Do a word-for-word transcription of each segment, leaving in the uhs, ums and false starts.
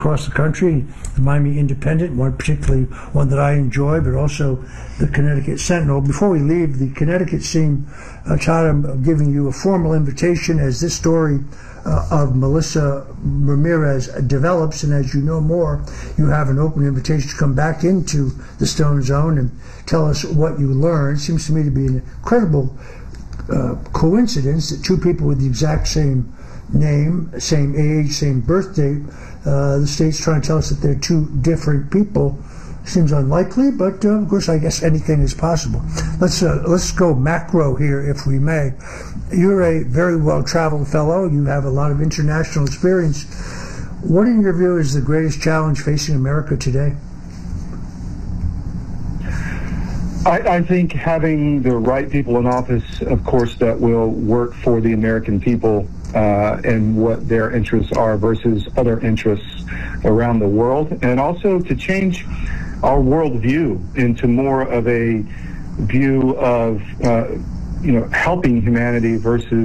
across the country, the Miami Independent, one particularly one that I enjoy, but also the Connecticut Sentinel. Before we leave the Connecticut scene, uh, Todd, I'm giving you a formal invitation as this story uh, of Melissa Ramirez develops, and as you know more, you have an open invitation to come back into the Stone Zone and tell us what you learned. It seems to me to be an incredible uh, coincidence that two people with the exact same name, same age, same birth date, uh, the state's trying to tell us that they're two different people. Seems unlikely, but uh, of course, I guess anything is possible. Let's uh, let's go macro here, if we may. You're a very well-traveled fellow. You have a lot of international experience. What, in your view, is the greatest challenge facing America today? I, I think having the right people in office, of course, that will work for the American people uh, and what their interests are versus other interests around the world, and also to change our worldview into more of a view of, uh, you know, helping humanity versus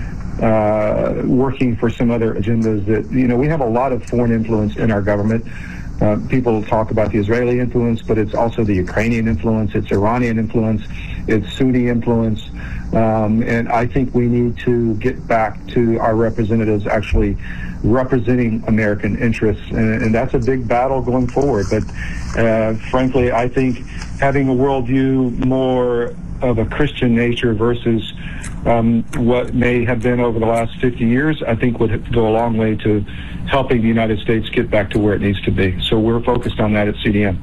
uh, working for some other agendas that, you know, we have a lot of foreign influence in our government. Uh, people talk about the Israeli influence, but it's also the Ukrainian influence, it's Iranian influence, it's Sunni influence. Um, and I think we need to get back to our representatives actually representing American interests. And, and that's a big battle going forward. But uh, frankly, I think having a worldview more of a Christian nature versus um, what may have been over the last fifty years, I think would go a long way to helping the United States get back to where it needs to be. So we're focused on that at C D M.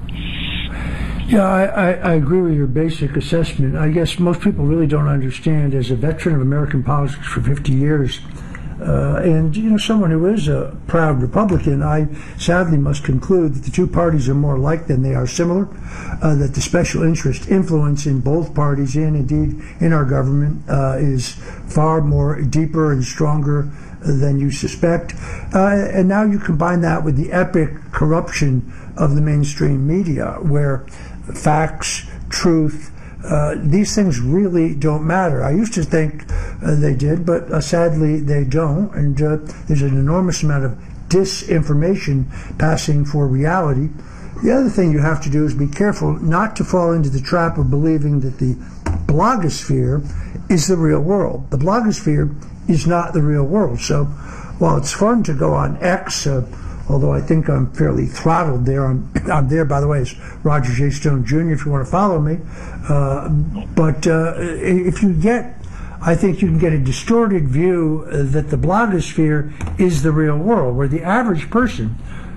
Yeah, I, I, I agree with your basic assessment. I guess most people really don't understand, as a veteran of American politics for fifty years, uh, and you know, someone who is a proud Republican, I sadly must conclude that the two parties are more alike than they are similar, uh, that the special interest influence in both parties, and indeed in our government, uh, is far more deeper and stronger than you suspect. Uh, and now you combine that with the epic corruption of the mainstream media, where facts, truth, uh, these things really don't matter. I used to think uh, they did, but uh, sadly they don't. And uh, there's an enormous amount of disinformation passing for reality. The other thing you have to do is be careful not to fall into the trap of believing that the blogosphere is the real world. The blogosphere is not the real world. So while it's fun to go on X, uh, although I think I'm fairly throttled there. I'm, I'm there, by the way, as Roger J. Stone Junior, if you want to follow me. Uh, but uh, if you get, I think you can get a distorted view that the blogosphere is the real world, where the average person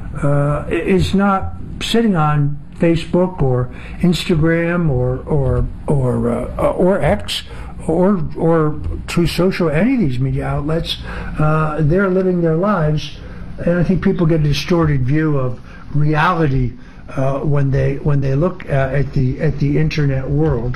uh, is not sitting on Facebook or Instagram or or or uh, or X or or through social, any of these media outlets. Uh, they're living their lives. And I think people get a distorted view of reality uh, when they when they look uh, at the at the internet world.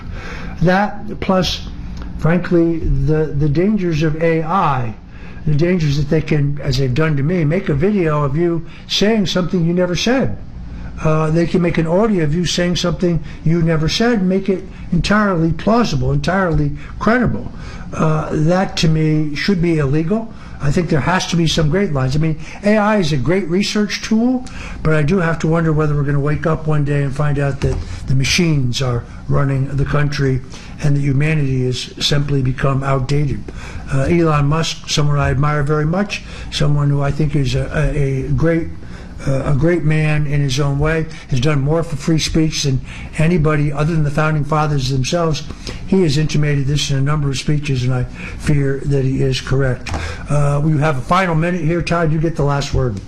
That plus, frankly, the the dangers of A I, the dangers that they can, as they've done to me, make a video of you saying something you never said. Uh, they can make an audio of you saying something you never said, and make it entirely plausible, entirely credible. Uh, that, to me, should be illegal. I think there has to be some great lines. I mean, A I is a great research tool, but I do have to wonder whether we're going to wake up one day and find out that the machines are running the country and that humanity has simply become outdated. Uh, Elon Musk, someone I admire very much, someone who I think is a, a, a great Uh, a great man in his own way, has done more for free speech than anybody other than the founding fathers themselves. He has intimated this in a number of speeches, and I fear that he is correct. Uh, we have a final minute here. Todd, you get the last word.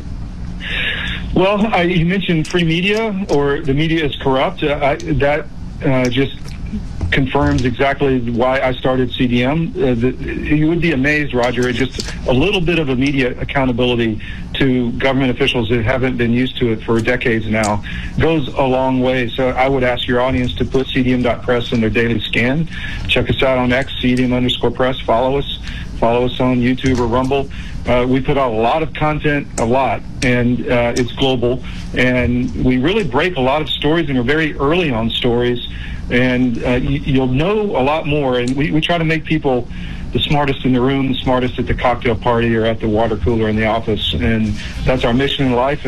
Well, I, you mentioned free media, or the media is corrupt. Uh, I, that uh, just confirms exactly why I started C D M. Uh, the, you would be amazed, Roger, just a little bit of immediate accountability to government officials that haven't been used to it for decades now goes a long way. So I would ask your audience to put C D M dot press in their daily scan. Check us out on X, C D M underscore press. Follow us. Follow us on YouTube or Rumble. Uh, we put out a lot of content, a lot, and uh, it's global. And we really break a lot of stories, and we're very early on stories. And uh, you, you'll know a lot more. And we, we try to make people the smartest in the room, the smartest at the cocktail party or at the water cooler in the office. And that's our mission in life.